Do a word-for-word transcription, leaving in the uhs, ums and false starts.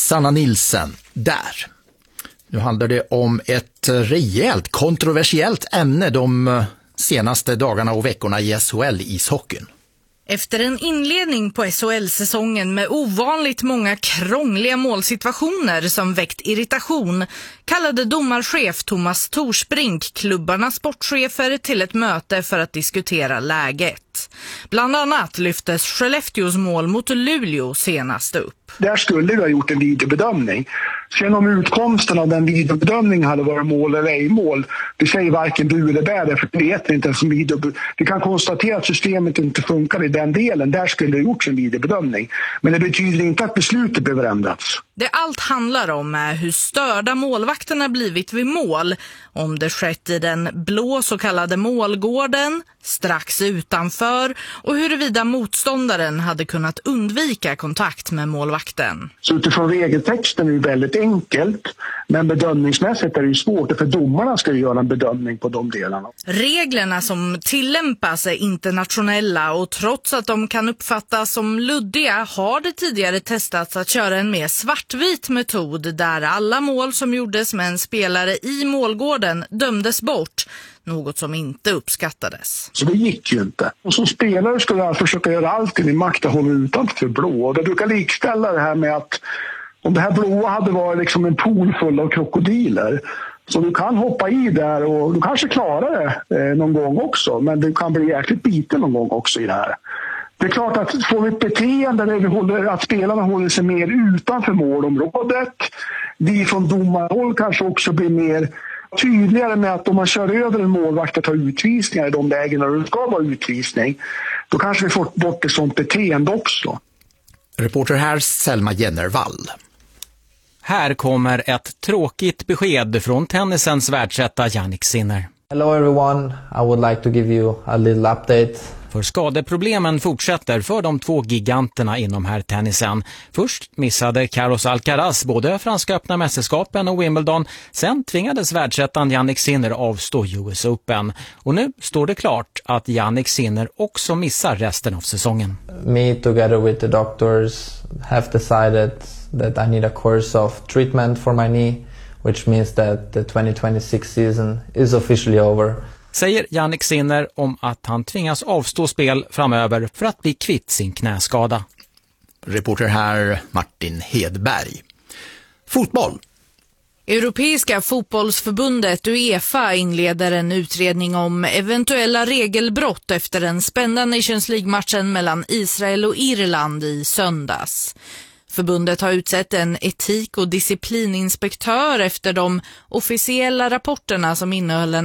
Sanna Nilsen där. Nu handlar det om ett rejält kontroversiellt ämne de senaste dagarna och veckorna i S H L-ishockeyn. Efter en inledning på S H L-säsongen med ovanligt många krångliga målsituationer som väckt irritation kallade domarchef Thomas Torsbrink klubbarnas sportchefer till ett möte för att diskutera läget. Bland annat lyftes Skellefteås mål mot Luleå senast upp. Där skulle vi ha gjort en videobedömning. Sen om utkomsten av den videobedömningen hade varit mål eller ej mål, det säger varken du eller bär, för det vet vi inte ens som video. Vi kan konstatera att systemet inte funkar i den delen. Där skulle det ha gjorts en videobedömning. Men det betyder inte att beslutet behöver ändras. Det allt handlar om är hur störda målvakterna blivit vid mål. Om det skett i den blå så kallade målgården, strax utanför, och huruvida motståndaren hade kunnat undvika kontakt med målvakten. Så utifrån regeltexten är det väldigt enkelt, men bedömningsmässigt är det ju svårt, för domarna ska ju göra en bedömning på de delarna. Reglerna som tillämpas är internationella och trots att de kan uppfattas som luddiga har det tidigare testats att köra en mer svartvit metod där alla mål som gjordes med en spelare i målgården dömdes bort. Något som inte uppskattades. Så det gick ju inte. Och som spelare skulle jag försöka göra allt i min makt att hålla utanför blå. Och det brukar likställa det här med att om det här blåa hade varit liksom en pool full av krokodiler. Så du kan hoppa i där och du kanske klarar det eh, någon gång också. Men du kan bli jäkligt biten någon gång också i det här. Det är klart att får vi ett beteende där vi håller, att spelarna håller sig mer utanför målområdet. Vi från domarhåll kanske också blir mer tydligare med att om man kör över en målvakt att ta utvisningar i de lägen där det ska vara utvisning, då kanske vi får bort ett sånt beteende också. Reporter här Selma Jennervall. Här kommer ett tråkigt besked från tennisens världsetta Jannik Sinner. Hello everyone, I would like to give you a little update. För skadeproblemen fortsätter för de två giganterna inom här tennisen. Först missade Carlos Alcaraz både franska öppna mästerskapen och Wimbledon. Sen tvingades världsettan Jannik Sinner avstå U S Open. Och nu står det klart att Jannik Sinner också missar resten av säsongen. Me together with the doctors have decided that I need a course of treatment for my knee, which means that the twenty twenty-six season is officially over. Säger Jannik Sinner om att han tvingas avstå spel framöver för att bli kvitt sin knäskada. Reporter här Martin Hedberg. Fotboll. Europeiska fotbollsförbundet UEFA inleder en utredning om eventuella regelbrott efter den spända Nations League-matchen mellan Israel och Irland i söndags. Förbundet har utsett en etik- och disciplininspektör efter de officiella rapporterna som innehöll en